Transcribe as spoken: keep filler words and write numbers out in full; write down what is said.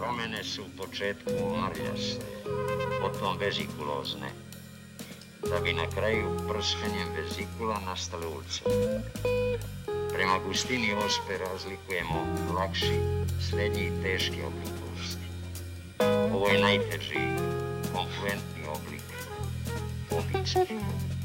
Promene su u početku marljaste, potom vezikulozne, da bi na kraju prskanjem vezikula nastale ulcere. Prema gustini ospe razlikujemo lakši, srednji i teški oblik bolesti. Ovo je najteži, konfluentni oblik, obični.